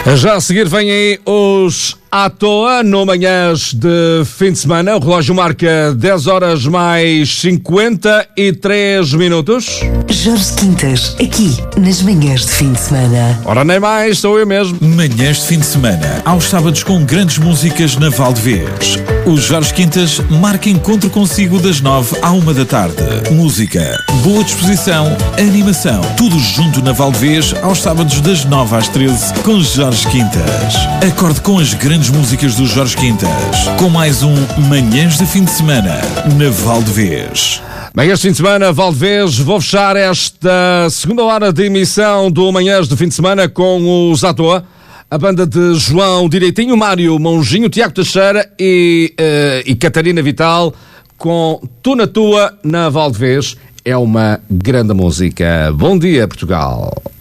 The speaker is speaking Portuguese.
Já a seguir vêm aí os à toa no Manhãs de fim de semana. O relógio marca 10 horas mais 53 minutos. Jorge Quintas, aqui nas Manhãs de fim de semana. Ora, nem mais, sou eu mesmo. Manhãs de fim de semana, aos sábados com grandes músicas na Valdevez. O Jorge Quintas marca encontro consigo das 9 à 1 da tarde. Música, boa disposição, animação, tudo junto na Valdevez, aos sábados das 9 às 13, com Jorge Quintas. Acorde com as grandes músicas do Jorge Quintas, com mais um Manhãs de fim de semana na Valdevez. Manhãs de fim de semana, Valdevez. Vou fechar esta segunda hora de emissão do Manhãs de fim de semana com os à toa. A banda de João Direitinho, Mário Monjinho, Tiago Teixeira e Catarina Vital com Tu na Tua na Valdevez. É uma grande música. Bom dia, Portugal.